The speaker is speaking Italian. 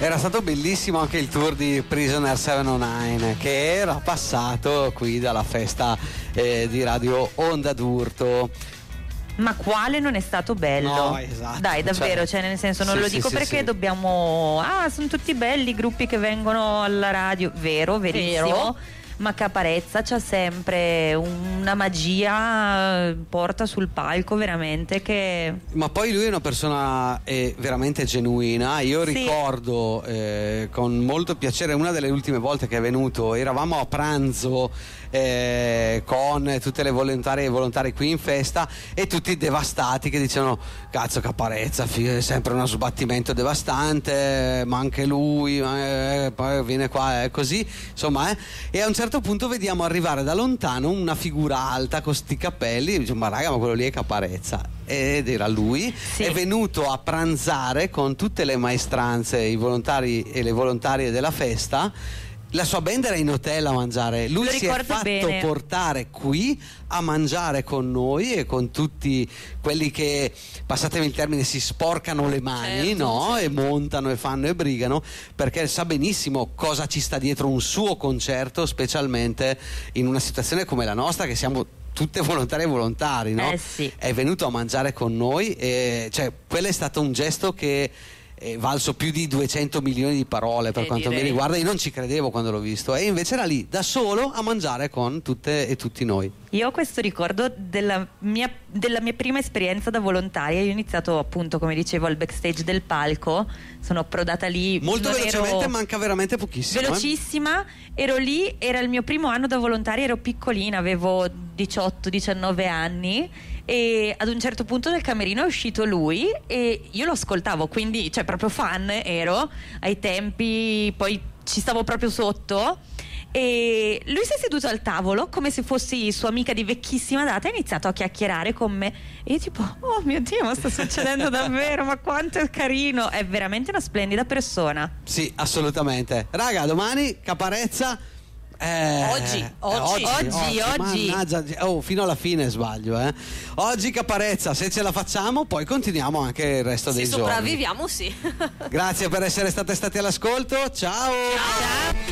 Era stato bellissimo anche il tour di Prisoner 709 che era passato qui dalla festa di Radio Onda d'Urto. Ma quale non è stato bello? No, esatto. Dai, davvero, cioè nel senso non sì, lo dico sì, perché sì. dobbiamo... sono tutti belli i gruppi che vengono alla radio, vero, verissimo. Vero. Ma Caparezza c'ha sempre una magia, porta sul palco veramente che... Ma poi lui è una persona veramente genuina. Io Sì. ricordo con molto piacere una delle ultime volte che è venuto, eravamo a pranzo con tutte le volontarie e volontari qui in festa e tutti devastati che dicevano cazzo Caparezza è sempre uno sbattimento devastante, ma anche lui poi viene qua è così insomma e a un certo punto vediamo arrivare da lontano una figura alta con sti capelli e diciamo ma raga ma quello lì è Caparezza ed era lui. Sì. È venuto a pranzare con tutte le maestranze, i volontari e le volontarie della festa. La sua band era in hotel a mangiare, lui Lo si è ricordo fatto bene. portare qui a mangiare con noi e con tutti quelli che, passatemi il termine, si sporcano le mani, Certo, no? certo. E montano e fanno e brigano, perché sa benissimo cosa ci sta dietro un suo concerto, specialmente in una situazione come la nostra che siamo tutte volontarie e volontari, no? Sì. È venuto a mangiare con noi e cioè quello è stato un gesto che è valso più di 200 milioni di parole per quanto mi direi. riguarda. Io non ci credevo quando l'ho visto e invece era lì da solo a mangiare con tutte e tutti noi. Io ho questo ricordo della mia prima esperienza da volontaria. Io ho iniziato appunto, come dicevo, al backstage del palco, sono approdata lì Molto non velocemente, ero manca veramente pochissimo. velocissima, ero lì, era il mio primo anno da volontaria, ero piccolina, avevo 18-19 anni e ad un certo punto dal camerino è uscito lui e io lo ascoltavo, quindi cioè proprio fan ero ai tempi, poi ci stavo proprio sotto e lui si è seduto al tavolo come se fossi sua amica di vecchissima data e ha iniziato a chiacchierare con me e io tipo oh mio Dio, ma sta succedendo davvero, ma quanto è carino, è veramente una splendida persona. Sì, assolutamente. Raga, domani Caparezza. Oggi. Mannaggia, fino alla fine sbaglio. Oggi Caparezza, se ce la facciamo, poi continuiamo anche il resto Se dei giorni. sopravviviamo, sì. Grazie per essere stati all'ascolto. Ciao. Ciao.